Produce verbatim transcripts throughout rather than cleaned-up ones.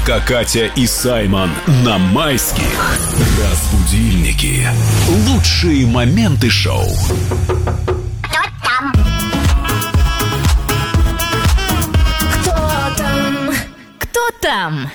Малика, Катя и Саймон на майских. Разбудильники. Лучшие моменты шоу. Кто там? Кто там? Кто там?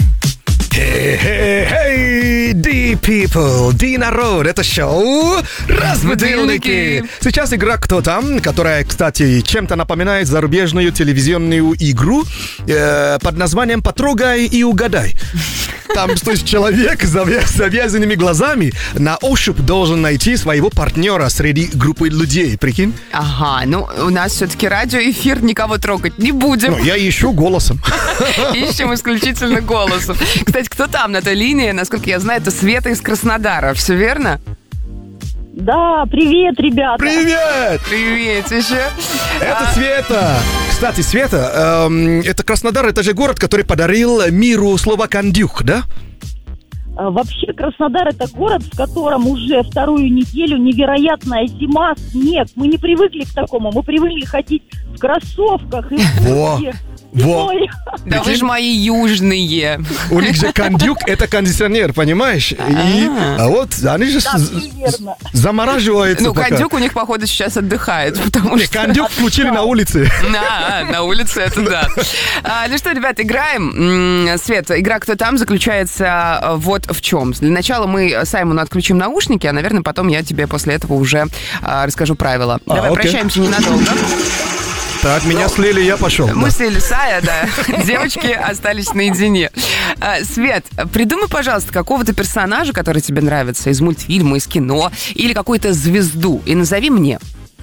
Хей-хей-хей, ди people, ди народ, это шоу «Разбудильники». Сейчас игра «Кто там?», которая, кстати, чем-то напоминает зарубежную телевизионную игру э, под названием «Потрогай и угадай». Там, то есть, человек с завязанными глазами на ощупь должен найти своего партнера среди группы людей, прикинь? Ага, ну, у нас все-таки радиоэфир, никого трогать не будем. Ну, я ищу голосом. Ищем исключительно голосом. Кстати, кто там на той линии? Насколько я знаю, это Света из Краснодара. Все верно? Да, привет, ребята. Привет! Привет еще. Это А, Света. Кстати, Света, эм, это Краснодар, это же город, который подарил миру слово «кондюк», да? А, Вообще, Краснодар — это город, в котором уже вторую неделю невероятная зима, снег. Мы не привыкли к такому. Мы привыкли ходить в кроссовках и в Во, куртке. во. Зимой. Да вы же мои южные. У них же кондюк — это кондиционер, понимаешь? И, а вот они же Да, з- все верно. замораживаются Ну, пока. кондюк у них, походу, сейчас отдыхает, потому Не, что... кондюк включили на улице. На, на улице это да. А, ну что, ребят, играем. М, Свет, игра «Кто там?» заключается э, вот в чем. Для начала мы Саймону отключим наушники, а, наверное, потом я тебе после этого уже а, расскажу правила. А, Давай окей. прощаемся ненадолго. Так, меня слили, я пошел. Мы Да. слили Сая, да. Девочки остались наедине. А, Свет, придумай, пожалуйста, какого-то персонажа, который тебе нравится, из мультфильма, из кино, или какую-то звезду, и назови мне.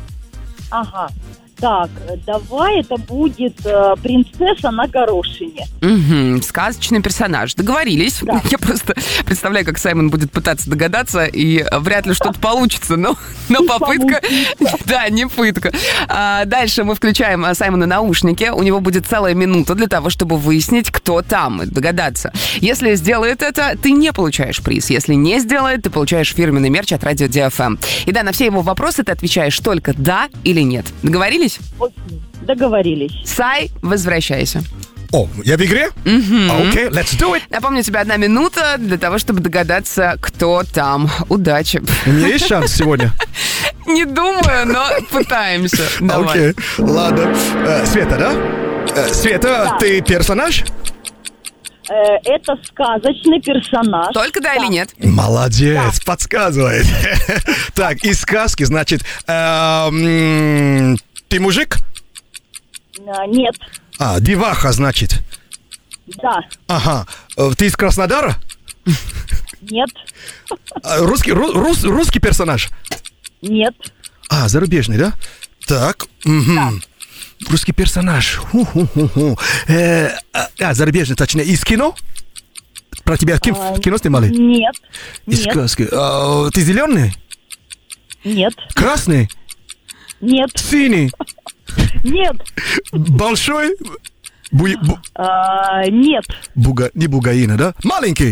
Ага. Так, давай это будет э, принцесса на горошине. Угу, сказочный персонаж. Договорились. Да. Я просто представляю, как Саймон будет пытаться догадаться, и вряд ли что-то получится, но, но Не попытка... получится. Да, не пытка. А, дальше мы включаем а, Саймону наушники. У него будет целая минута для того, чтобы выяснить, кто там, и догадаться. Если сделает это, ты не получаешь приз. Если не сделает, ты получаешь фирменный мерч от Радио Ди Эф Эм. И да, на все его вопросы ты отвечаешь только «да» или «нет». Договорились? Окей, договорились. Сай, возвращайся. О, я в игре? Окей, let's do it. Напомню, у тебя одна минута для того, чтобы догадаться, кто там. Удачи. У меня есть шанс сегодня? Не думаю, но пытаемся. Давай. Окей, ладно. Э, Света, да? Э, Света, Да. ты персонаж? Э, это сказочный персонаж. Только да или нет? Молодец, подсказывает. Так, из сказки, значит, эм, ты мужик? А, нет. А, деваха, значит. Да. Ага. Э, Ты из Краснодара? Нет. А, Русский, ру- рус- русский персонаж? Нет. А, зарубежный, да? Так. Мгм. Русский персонаж. Ху-ху-ху-ху. Э, а, а, зарубежный, точнее. Из кино? Про тебя кин- А, в кино снимали? Нет. Из Нет. сказки. А, ты зеленый? Нет. Красный? Нет. Синий? Нет. Большой? Бу- бу- А, нет. буга- не бугаина, да? Маленький?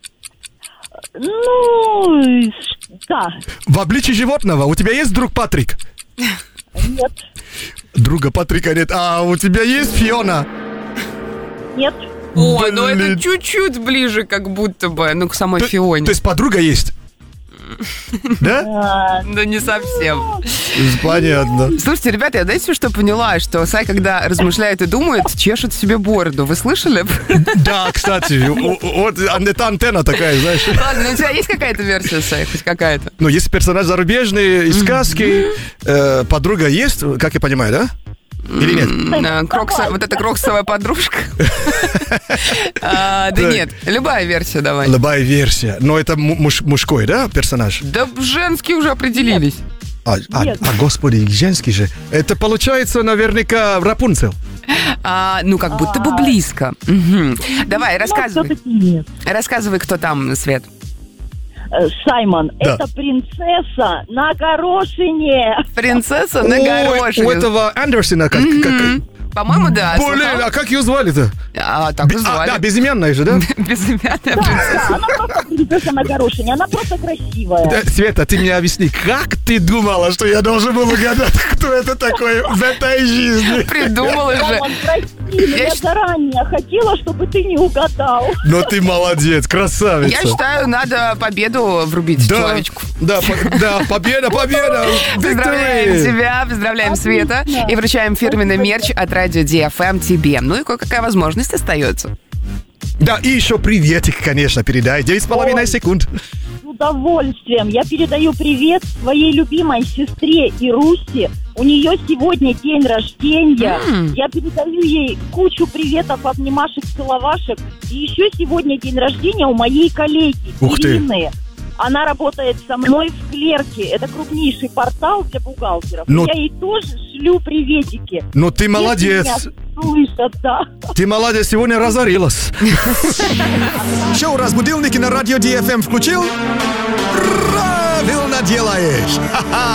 Ну, ш- да. В обличии животного. У тебя есть друг Патрик? Нет. Друга Патрика нет. А у тебя есть Фиона? Нет. Ой, ну Блин. это чуть-чуть ближе, как будто бы, ну, к самой То- Фионе. То есть подруга есть? Да? А, Да не совсем. Понятно. Слушайте, ребята, я знаете, что поняла? Что Сай, когда размышляет и думает, чешет себе бороду. Вы слышали? Да, кстати, у- у- вот это антенна такая, знаешь. Ладно, ну у тебя есть какая-то версия, Сай, хоть какая-то? Ну, если персонаж зарубежный, из сказки, э, подруга есть, как я понимаю, да? Или нет? М, э, Крокса, вот эта кроксовая подружка. А, Да Так. нет, любая версия давай. Любая версия. Но это му- муж- мужской, да, персонаж? Да женские уже определились. А, а, Нет. а, господи, женский же. Это получается наверняка Рапунцель. А, ну, как будто бы близко. Мгм. Давай, ну, рассказывай. всё-таки нет. Рассказывай, кто там, Свет. Э, Саймон, Да. это принцесса на горошине. Принцесса на Ой, горошине. у этого Андерсона как... как- По-моему, да. Блин, слыхал? а как ее звали-то? А, так и Бе- а, звали. да, безымянная же, да? Безымянная Да, принцесса. да, она просто принцесса на горошине. Она просто красивая. Да, Света, ты мне объясни, как ты думала, что я должен был угадать, кто это такой в этой жизни? Придумала же. Саймон, прости. Спасибо, Я я щ- заранее хотела, чтобы ты не угадал. Но ты молодец, красавица. Я считаю, надо победу врубить Да, человечку. да, по- да, победа, победа. Поздравляем Victory. тебя, поздравляем Отлично. Света. И вручаем фирменный мерч от Радио Ди Эф Эм тебе. Ну и кое-какая возможность остается. Да, и еще приветик, конечно, передай. Девять с половиной Ой. секунд. С удовольствием. Я передаю привет своей любимой сестре Ирусе. У нее сегодня день рождения. М. Я передаю ей кучу приветов, обнимашек, целовашек. И еще сегодня день рождения у моей коллеги Ух ты. Ирины. Она работает со мной в Клерке. Это крупнейший портал для бухгалтеров. Ну- Я ей тоже шлю приветики. Ну ты молодец. Если меня слышат, да. Ты молодец, сегодня разорилась. Шоу «Разбудилники» на радио Ди Эф Эм включил? Правильно делаешь. Ха-ха.